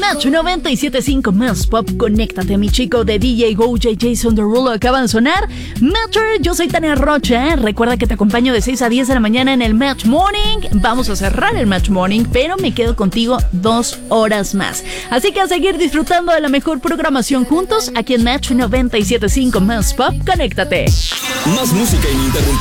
Match 97.5 Más Pop. Conéctate, mi chico de DJ Go, Jason Derulo acaban de sonar. Matcher, yo soy Tania Rocha. Recuerda que te acompaño de 6 a 10 de la mañana en el Match Morning. Vamos a cerrar el Match Morning, pero me quedo contigo 2 horas más. Así que a seguir disfrutando de la mejor programación juntos aquí en Match 97.5 Más Pop. Conéctate. Más música ininterrumpida.